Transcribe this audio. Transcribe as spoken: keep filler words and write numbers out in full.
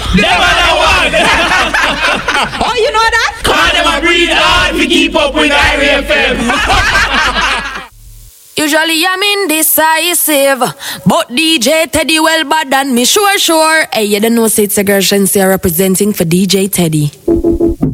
Them are the one. Oh, you know that? Cause them a breathe hard to keep up with Irie F M. Usually I'm indecisive, but D J Teddy well bad than me, sure, sure. Hey, you don't know say it's a girl Shenseea representing for D J Teddy.